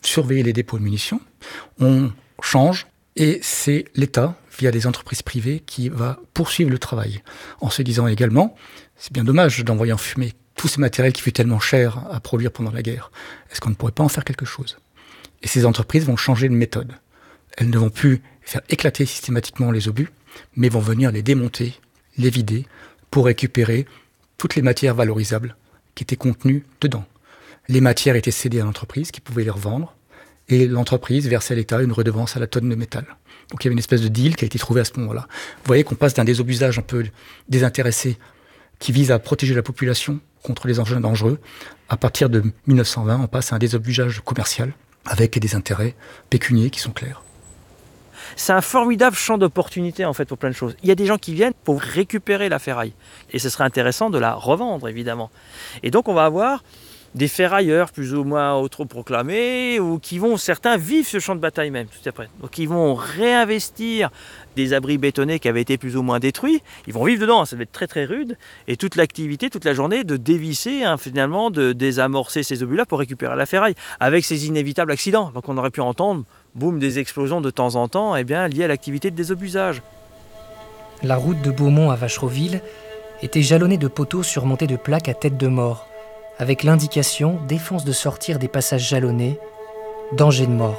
surveiller les dépôts de munitions. On change et c'est l'État, via des entreprises privées, qui va poursuivre le travail. En se disant également, c'est bien dommage d'envoyer en fumée tout ce matériel qui fut tellement cher à produire pendant la guerre. Est-ce qu'on ne pourrait pas en faire quelque chose ? Et ces entreprises vont changer de méthode. Elles ne vont plus faire éclater systématiquement les obus, mais vont venir les démonter, les vider, pour récupérer toutes les matières valorisables qui étaient contenues dedans. Les matières étaient cédées à l'entreprise qui pouvait les revendre, et l'entreprise versait à l'État une redevance à la tonne de métal. Donc il y avait une espèce de deal qui a été trouvé à ce moment-là. Vous voyez qu'on passe d'un désobusage un peu désintéressé qui vise à protéger la population contre les engins dangereux. À partir de 1920, on passe à un désobusage commercial avec des intérêts pécuniaires qui sont clairs. C'est un formidable champ d'opportunité en fait pour plein de choses. Il y a des gens qui viennent pour récupérer la ferraille. Et ce serait intéressant de la revendre évidemment. Et donc on va avoir des ferrailleurs plus ou moins autoproclamés ou qui vont, certains vivent ce champ de bataille même tout après. Donc ils vont réinvestir des abris bétonnés qui avaient été plus ou moins détruits. Ils vont vivre dedans, ça va être très très rude. Et toute l'activité, toute la journée de dévisser, finalement, de désamorcer ces obus-là pour récupérer la ferraille. Avec ces inévitables accidents. Donc on aurait pu entendre, boum, des explosions de temps en temps, liées à l'activité de désobusage. La route de Beaumont à Vachereauville était jalonnée de poteaux surmontés de plaques à tête de mort, avec l'indication « Défense de sortir des passages jalonnés, danger de mort ».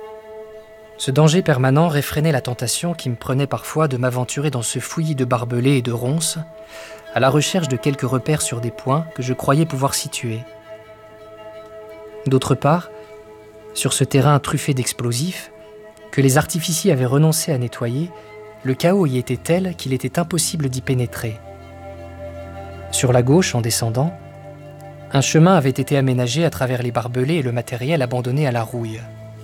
Ce danger permanent réfrénait la tentation qui me prenait parfois de m'aventurer dans ce fouillis de barbelés et de ronces, à la recherche de quelques repères sur des points que je croyais pouvoir situer. D'autre part, sur ce terrain truffé d'explosifs, que les artificiers avaient renoncé à nettoyer, le chaos y était tel qu'il était impossible d'y pénétrer. Sur la gauche, en descendant, un chemin avait été aménagé à travers les barbelés et le matériel abandonné à la rouille.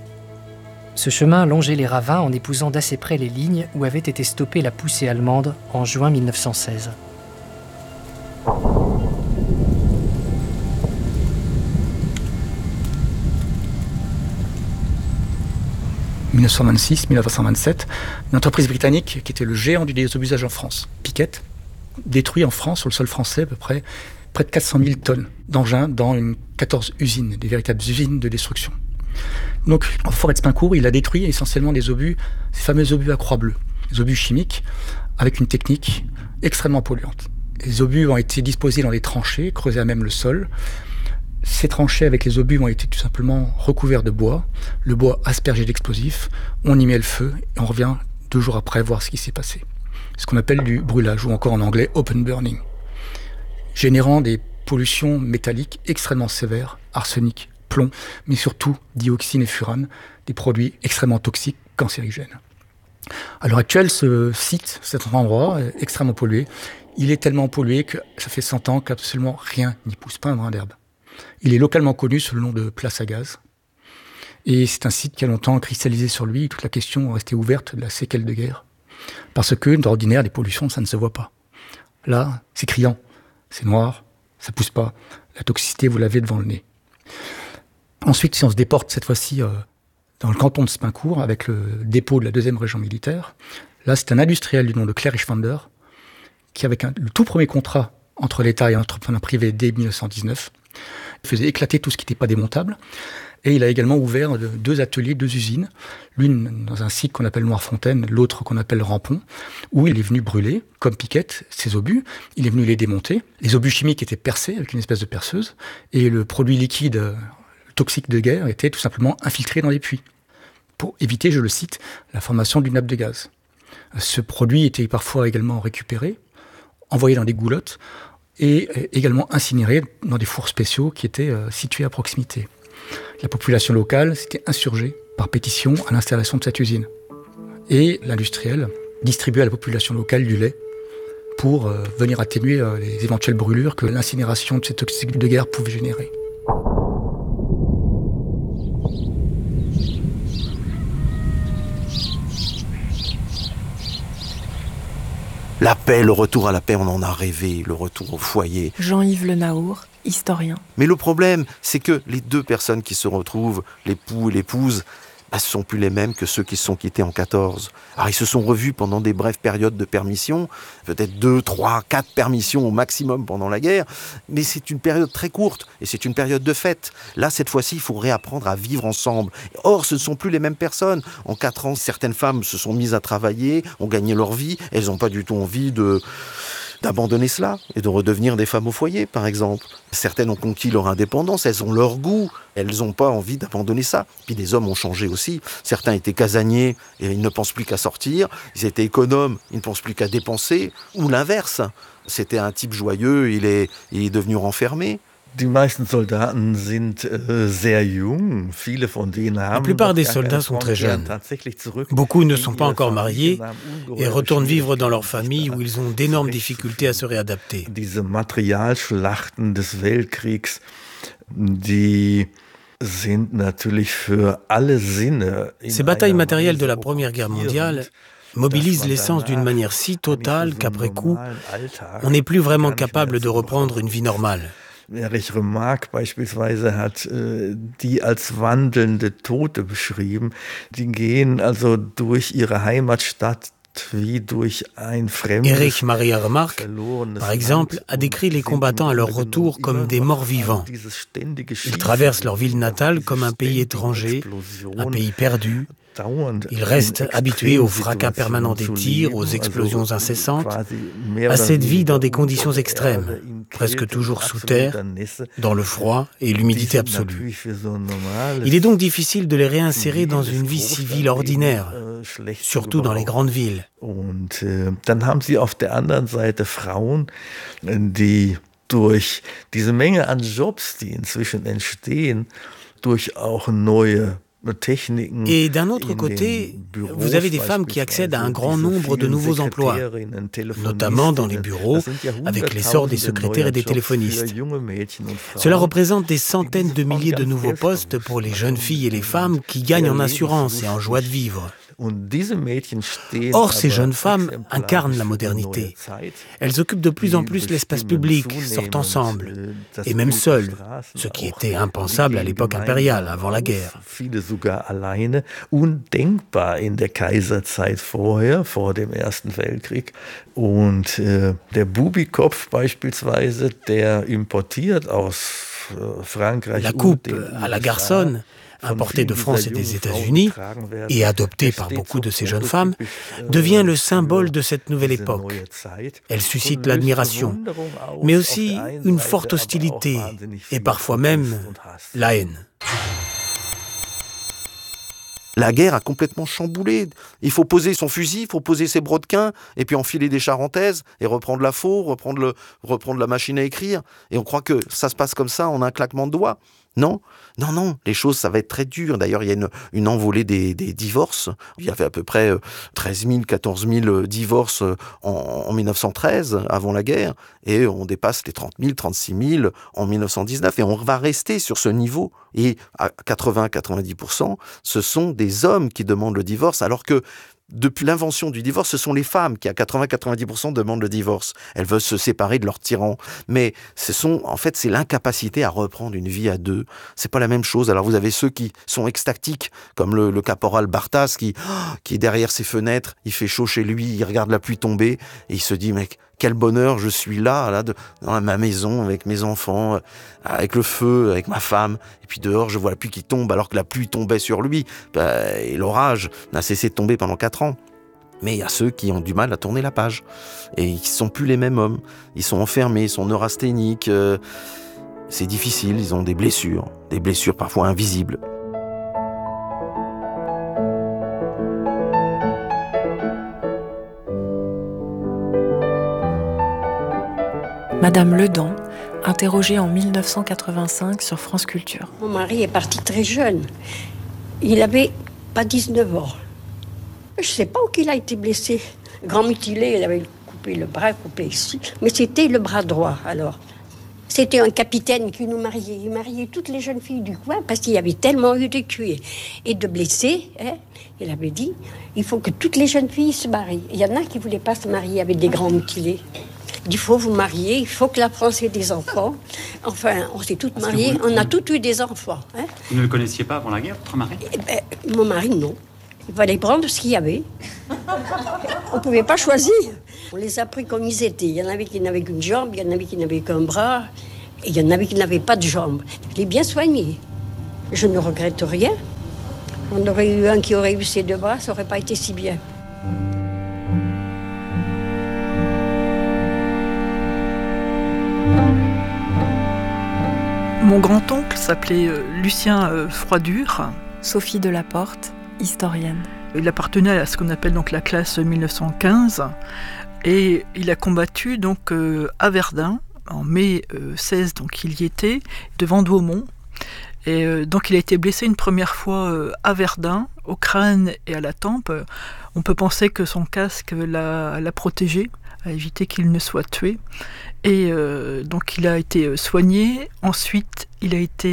Ce chemin longeait les ravins en épousant d'assez près les lignes où avait été stoppée la poussée allemande en juin 1916. En 1926-1927, une entreprise britannique qui était le géant du désobusage en France, Piquet, détruit en France, sur le sol français, à peu près de 400 000 tonnes d'engins dans 14 usines, des véritables usines de destruction. Donc, en forêt de Spincourt, il a détruit essentiellement des obus, ces fameux obus à croix bleue, des obus chimiques, avec une technique extrêmement polluante. Les obus ont été disposés dans des tranchées, creusées à même le sol. Ces tranchées avec les obus ont été tout simplement recouverts de bois, le bois aspergé d'explosifs, on y met le feu et on revient 2 jours après voir ce qui s'est passé. Ce qu'on appelle du brûlage, ou encore en anglais open burning, générant des pollutions métalliques extrêmement sévères, arsenic, plomb, mais surtout dioxine et furane, des produits extrêmement toxiques, cancérigènes. À l'heure actuelle, ce site, cet endroit est extrêmement pollué. Il est tellement pollué que ça fait 100 ans qu'absolument rien n'y pousse, pas un brin d'herbe. Il est localement connu sous le nom de place à gaz. Et c'est un site qui a longtemps cristallisé sur lui. Toute la question est restée ouverte de la séquelle de guerre. Parce que, d'ordinaire, des pollutions, ça ne se voit pas. Là, c'est criant. C'est noir, ça pousse pas. La toxicité, vous l'avez devant le nez. Ensuite, si on se déporte cette fois-ci dans le canton de Spincourt, avec le dépôt de la 2e région militaire, là, c'est un industriel du nom de Claire Richwander, qui, avec le tout premier contrat entre l'État et un entrepreneur privé dès 1919, faisait éclater tout ce qui n'était pas démontable. Et il a également ouvert 2 ateliers, 2 usines, l'une dans un site qu'on appelle Noirfontaine, l'autre qu'on appelle Rampont, où il est venu brûler, comme Piquet, ses obus. Il est venu les démonter. Les obus chimiques étaient percés avec une espèce de perceuse, et le produit liquide toxique de guerre était tout simplement infiltré dans les puits, pour éviter, je le cite, la formation d'une nappe de gaz. Ce produit était parfois également récupéré, envoyé dans des goulottes, et également incinéré dans des fours spéciaux qui étaient situés à proximité. La population locale s'était insurgée par pétition à l'installation de cette usine. Et l'industriel distribuait à la population locale du lait pour venir atténuer les éventuelles brûlures que l'incinération de ces toxiques de guerre pouvait générer. La paix, le retour à la paix, on en a rêvé, le retour au foyer. Jean-Yves Le Naour, historien. Mais le problème, c'est que les 2 personnes qui se retrouvent, l'époux et l'épouse, ce ne sont plus les mêmes que ceux qui se sont quittés en 14. Alors ils se sont revus pendant des brèves périodes de permission, peut-être 2, 3, 4 permissions au maximum pendant la guerre, mais c'est une période très courte et c'est une période de fête. Là, cette fois-ci, il faut réapprendre à vivre ensemble. Or, ce ne sont plus les mêmes personnes. En 4 ans, certaines femmes se sont mises à travailler, ont gagné leur vie, elles n'ont pas du tout envie d'abandonner cela et de redevenir des femmes au foyer, par exemple. Certaines ont conquis leur indépendance, elles ont leur goût, elles n'ont pas envie d'abandonner ça. Puis les hommes ont changé aussi. Certains étaient casaniers et ils ne pensent plus qu'à sortir. Ils étaient économes, ils ne pensent plus qu'à dépenser. Ou l'inverse. C'était un type joyeux, il est devenu renfermé. La plupart des soldats sont très jeunes. Beaucoup ne sont pas encore mariés et retournent vivre dans leur famille où ils ont d'énormes difficultés à se réadapter. Ces batailles matérielles de la Première Guerre mondiale mobilisent les sens d'une manière si totale qu'après coup, on n'est plus vraiment capable de reprendre une vie normale. Erich Remarque beispielsweise hat die als wandelnde Tote beschrieben. Die gehen also durch ihre Heimatstadt wie durch ein fremdes. Erich Maria Remarque, par exemple, a décrit les combattants à leur retour comme des morts vivants. Ils traversent leur ville natale comme un pays étranger, un pays perdu. Ils restent habitués au fracas permanent des tirs, aux explosions incessantes, à cette vie dans des conditions extrêmes, presque toujours sous terre, dans le froid et l'humidité absolue. Il est donc difficile de les réinsérer dans une vie civile ordinaire, surtout dans les grandes villes. Dann haben sie auf der anderen Seite Frauen, die durch diese Menge an Jobs, die inzwischen entstehen, durch auch neue Et d'un autre côté, vous avez des femmes qui accèdent à un grand nombre de nouveaux emplois, notamment dans les bureaux, avec l'essor des secrétaires et des téléphonistes. Cela représente des centaines de milliers de nouveaux postes pour les jeunes filles et les femmes qui gagnent en assurance et en joie de vivre. Or, ces jeunes femmes incarnent la modernité. Elles occupent de plus en plus l'espace public, sortent ensemble, et même seules, ce qui était impensable à l'époque impériale, avant la guerre. Undenkbar in der Kaiserzeit vorher, vor dem Ersten Weltkrieg. Und der Bubikopf beispielsweise, der importiert aus Frankreich. La coupe à la garçonne, importée de France et des États-Unis, et adoptée par beaucoup de ces jeunes femmes, devient le symbole de cette nouvelle époque. Elle suscite l'admiration, mais aussi une forte hostilité, et parfois même la haine. La guerre a complètement chamboulé. Il faut poser son fusil, il faut poser ses brodequins, et puis enfiler des charentaises, et reprendre la faux, reprendre la machine à écrire. Et on croit que ça se passe comme ça en un claquement de doigts. Non, les choses, ça va être très dur. D'ailleurs, il y a une envolée des divorces. Il y avait à peu près 13 000, 14 000 divorces en 1913, avant la guerre, et on dépasse les 30 000, 36 000 en 1919, et on va rester sur ce niveau. Et à 80-90%, ce sont des hommes qui demandent le divorce, alors que depuis l'invention du divorce, ce sont les femmes qui, à 80-90%, demandent le divorce. Elles veulent se séparer de leur tyran. Mais c'est l'incapacité à reprendre une vie à deux. C'est pas la même chose. Alors vous avez ceux qui sont extatiques, comme le caporal Barthas, qui est derrière ses fenêtres, il fait chaud chez lui, il regarde la pluie tomber, et il se dit, mec, quel bonheur, je suis là dans ma maison, avec mes enfants, avec le feu, avec ma femme. Et puis dehors, je vois la pluie qui tombe, alors que la pluie tombait sur lui. Et l'orage n'a cessé de tomber pendant 4 ans. Mais il y a ceux qui ont du mal à tourner la page. Et ils ne sont plus les mêmes hommes. Ils sont enfermés, ils sont neurasthéniques. C'est difficile, ils ont des blessures parfois invisibles. Madame Ledon, interrogée en 1985 sur France Culture. Mon mari est parti très jeune. Il n'avait pas 19 ans. Je ne sais pas où il a été blessé. Grand mutilé, il avait coupé le bras, coupé ici. Mais c'était le bras droit, alors. C'était un capitaine qui nous mariait. Il mariait toutes les jeunes filles du coin parce qu'il y avait tellement eu de tués et de blessés. Il avait dit, il faut que toutes les jeunes filles se marient. Il y en a qui ne voulaient pas se marier avec des grands mutilés. Il faut vous marier, il faut que la France ait des enfants. Enfin, on s'est toutes mariées, on a toutes eu des enfants. Hein. Vous ne le connaissiez pas avant la guerre, votre mari? Mon mari, non. Il fallait prendre ce qu'il y avait. On ne pouvait pas choisir. On les a pris comme ils étaient. Il y en avait qui n'avaient qu'une jambe, il y en avait qui n'avaient qu'un bras, et il y en avait qui n'avaient pas de jambes. Je l'ai bien soigné. Je ne regrette rien. On aurait eu un qui aurait eu ses 2 bras, ça n'aurait pas été si bien. Mon grand-oncle s'appelait Lucien Froidure. Sophie Delaporte, historienne. Il appartenait à ce qu'on appelle donc la classe 1915 et il a combattu donc à Verdun en mai 16, donc il y était devant Douaumont. Et donc il a été blessé une première fois à Verdun, au crâne et à la tempe. On peut penser que son casque l'a protégé, a évité qu'il ne soit tué. Et donc il a été soigné. Ensuite, il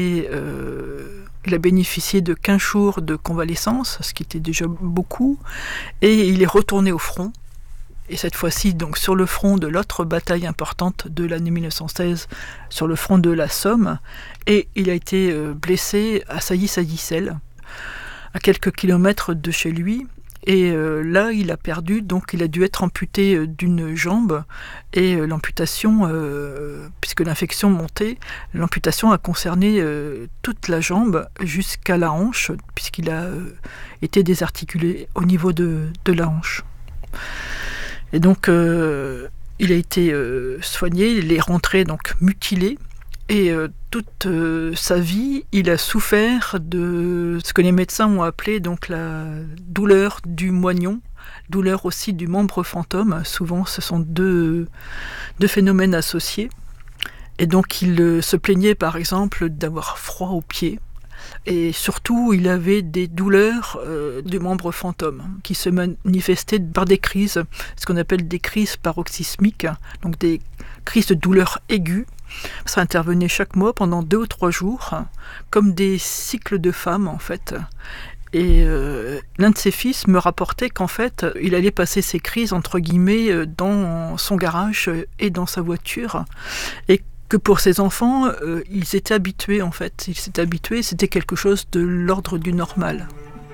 a bénéficié de 15 jours de convalescence, ce qui était déjà beaucoup. Et il est retourné au front. Et cette fois-ci, donc sur le front de l'autre bataille importante de l'année 1916, sur le front de la Somme. Et il a été blessé à Sailly-Sailly-Celle, à quelques kilomètres de chez lui. Et là, il a perdu, donc il a dû être amputé d'une jambe. Et l'amputation, puisque l'infection montait, l'amputation a concerné toute la jambe jusqu'à la hanche, puisqu'il a été désarticulé au niveau de la hanche. Et donc, il a été soigné, il est rentré donc mutilé. Et toute sa vie, il a souffert de ce que les médecins ont appelé donc la douleur du moignon, douleur aussi du membre fantôme. Souvent, ce sont deux phénomènes associés. Et donc, il se plaignait par exemple d'avoir froid aux pieds. Et surtout, il avait des douleurs du membre fantôme qui se manifestaient par des crises, ce qu'on appelle des crises paroxysmiques, donc des crises de douleurs aiguës. Ça intervenait chaque mois pendant 2 ou 3 jours, comme des cycles de femmes en fait. Et l'un de ses fils me rapportait qu'en fait, il allait passer ses crises entre guillemets dans son garage et dans sa voiture, et que pour ses enfants, ils étaient habitués en fait. Ils s'étaient habitués, c'était quelque chose de l'ordre du normal.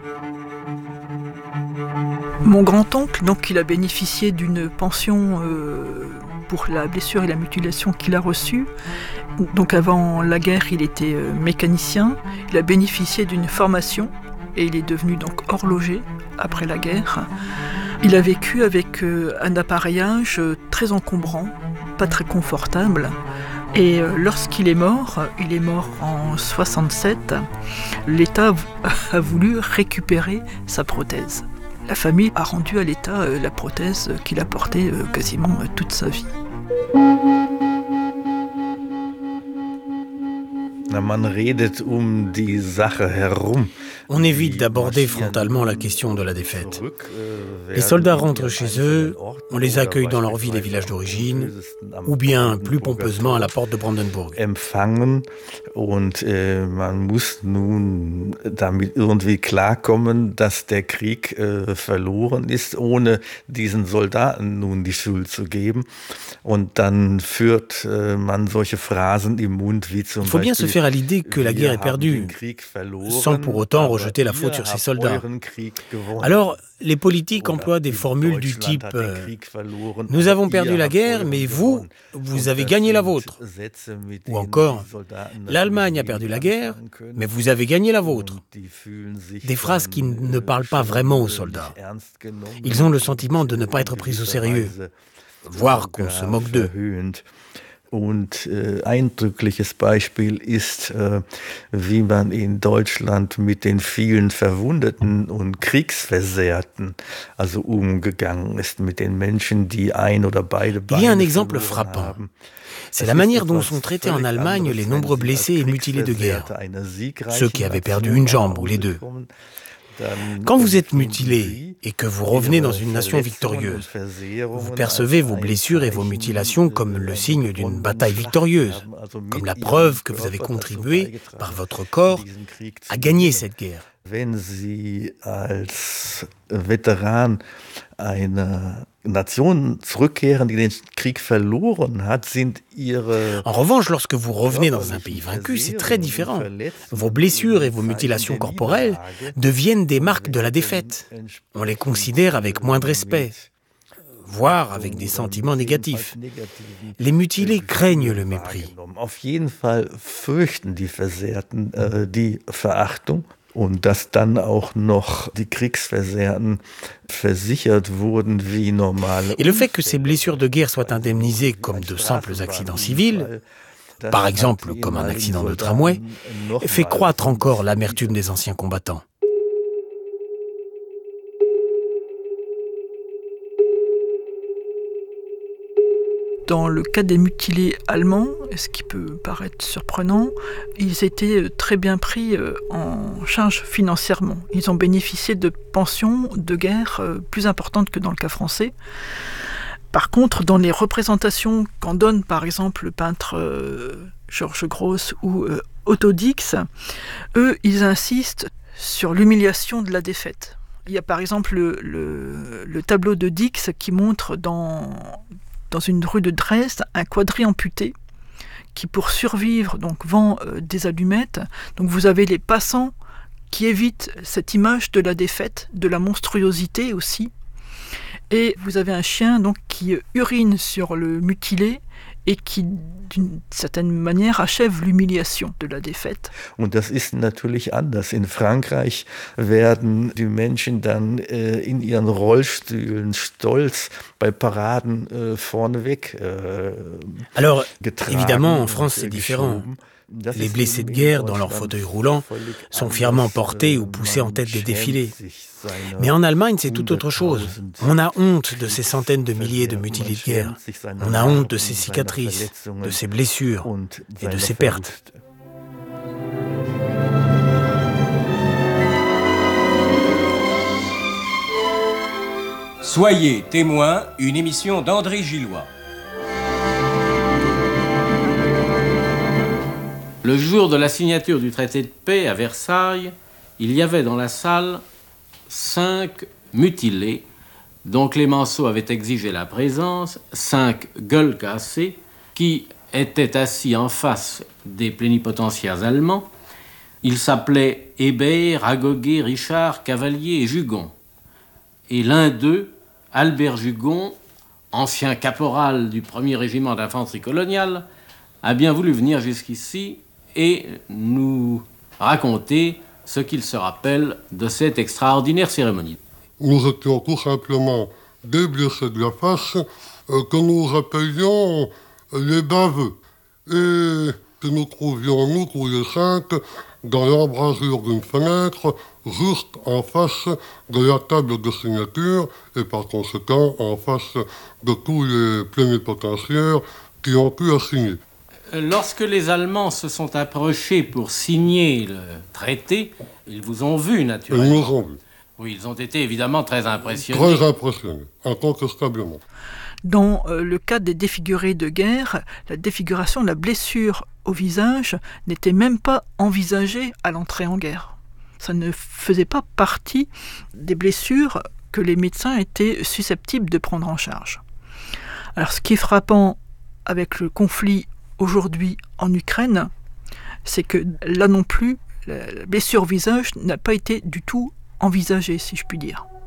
Mon grand-oncle, donc, il a bénéficié d'une pension pour la blessure et la mutilation qu'il a reçue. Donc avant la guerre, il était mécanicien. Il a bénéficié d'une formation et il est devenu donc horloger après la guerre. Il a vécu avec un appareillage très encombrant, pas très confortable. Et lorsqu'il est mort en 67, l'État a voulu récupérer sa prothèse. La famille a rendu à l'État la prothèse qu'il a portée quasiment toute sa vie. Man redet die Sache herum. On évite d'aborder frontalement la question de la défaite. Les soldats rentrent chez eux, on les accueille dans leur ville et village d'origine, ou bien plus pompeusement à la porte de Brandenburg. Empfangen und man muss nun damit irgendwie klarkommen, dass der Krieg verloren ist, ohne diesen Soldaten nun die Schuld zu geben. Und dann führt man solche Phrasen im Mund wie zum Beispiel. Il faut bien se faire à l'idée que la guerre est perdue, sans pour autant rejeter la faute sur ses soldats. Alors, les politiques emploient des formules du type « Nous avons perdu la guerre, mais vous avez gagné la vôtre ». Ou encore « L'Allemagne a perdu la guerre, mais vous avez gagné la vôtre ». Des phrases qui ne parlent pas vraiment aux soldats. Ils ont le sentiment de ne pas être pris au sérieux, voire qu'on se moque d'eux. Und eindrückliches Beispiel ist, wie man in Deutschland mit den vielen Verwundeten und Kriegsversehrten also umgegangen ist, mit den Menschen, die ein oder beide Beine. Il y a un exemple frappant. C'est la manière dont sont traités en Allemagne les nombreux blessés et mutilés de guerre, ceux qui avaient perdu une jambe ou les deux. Quand vous êtes mutilé et que vous revenez dans une nation victorieuse, vous percevez vos blessures et vos mutilations comme le signe d'une bataille victorieuse, comme la preuve que vous avez contribué par votre corps à gagner cette guerre. Wenn Sie als Veteran einer Nationen zurückkehren, die den Krieg verloren hat, sind ihre... En revanche, lorsque vous revenez dans un pays vaincu, c'est très différent. Vos blessures et vos mutilations corporelles deviennent des marques de la défaite. On les considère avec moins de respect, voire avec des sentiments négatifs. Les mutilés craignent le mépris. Auf jeden Fall fürchten die Versehrten die Verachtung. Und dass dann auch noch die Kriegsversehrten versichert wurden wie normale. Et le fait que ces blessures de guerre soient indemnisées comme de simples accidents civils, par exemple comme un accident de tramway, fait croître encore l'amertume des anciens combattants. Dans le cas des mutilés allemands, ce qui peut paraître surprenant, ils étaient très bien pris en charge financièrement. Ils ont bénéficié de pensions de guerre plus importantes que dans le cas français. Par contre, dans les représentations qu'en donne par exemple le peintre Georges Gross ou Otto Dix, eux, ils insistent sur l'humiliation de la défaite. Il y a par exemple le tableau de Dix qui montre dans une rue de Dresde, un quadrille amputé qui, pour survivre, donc vend des allumettes. Donc vous avez les passants qui évitent cette image de la défaite, de la monstruosité aussi. Et vous avez un chien donc qui urine sur le mutilé et qui, d'une certaine manière, achève l'humiliation de la défaite. Und das ist natürlich anders. In Frankreich werden die Menschen dann in ihren Rollstühlen stolz bei Paraden vorneweg Alors, évidemment, en France, c'est différent. Les blessés de guerre, dans leur fauteuil roulant, sont fièrement portés ou poussés en tête des défilés. Mais en Allemagne, c'est tout autre chose. On a honte de ces centaines de milliers de mutilés de guerre. On a honte de ces cicatrices, de ces blessures et de ces pertes. Soyez témoin, une émission d'André Gillois. Le jour de la signature du traité de paix à Versailles, il y avait dans la salle 5 mutilés dont Clémenceau avait exigé la présence, 5 gueules cassées qui étaient assis en face des plénipotentiaires allemands. Ils s'appelaient Hébert, Ragoguet, Richard, Cavalier et Jugon. Et l'un d'eux, Albert Jugon, ancien caporal du 1er régiment d'infanterie coloniale, a bien voulu venir jusqu'ici et nous raconter ce qu'il se rappelle de cette extraordinaire cérémonie. Nous étions tout simplement des blessés de la face que nous rappelions les baveux et que nous trouvions, nous tous les 5, dans l'embrasure d'une fenêtre, juste en face de la table de signature et par conséquent en face de tous les plénipotentiaires qui ont pu assigner. Lorsque les Allemands se sont approchés pour signer le traité, ils vous ont vu naturellement. Ils nous ont vu. Oui, ils ont été évidemment très impressionnés. Très impressionnés, incontestablement. Dans le cas des défigurés de guerre, la défiguration de la blessure au visage n'était même pas envisagée à l'entrée en guerre. Ça ne faisait pas partie des blessures que les médecins étaient susceptibles de prendre en charge. Alors ce qui est frappant avec le conflit aujourd'hui en Ukraine, c'est que là non plus, la blessure au visage n'a pas été du tout envisagée, si je puis dire.